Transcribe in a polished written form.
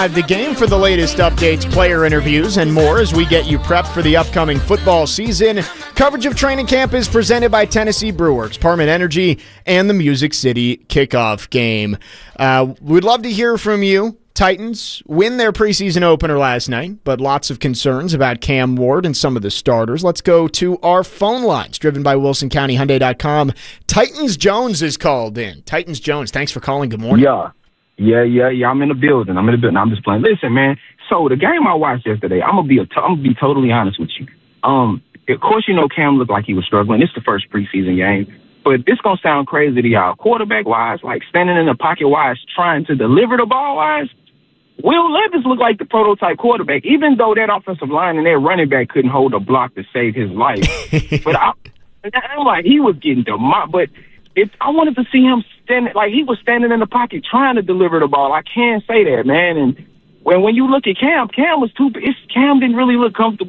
The game for the latest updates, player interviews, and more as we get you prepped for the upcoming football season. Coverage of training camp is presented by Tennessee Brewworks, Parman Energy, and the Music City kickoff game. We'd love to hear from you. Titans win their preseason opener last night, but lots of concerns about Cam Ward and some of the starters. Let's go to our phone lines, driven by WilsonCountyHyundai.com. Titans Jones is called in. Titans Jones, thanks for calling. Good morning. Yeah. I'm in the building. I'm just playing. Listen, man. So the game I watched yesterday, I'm gonna be totally honest with you. Of course, you know Cam looked like he was struggling. It's the first preseason game, but this gonna sound crazy to y'all. Quarterback wise, like standing in the pocket wise, trying to deliver the ball wise, Will Levis looked like the prototype quarterback. Even though that offensive line and that running back couldn't hold a block to save his life, but I'm like he was getting demolished. But I wanted to see him he was standing in the pocket trying to deliver the ball. I can't say that, man. And when you look at Cam was Cam didn't really look comfortable.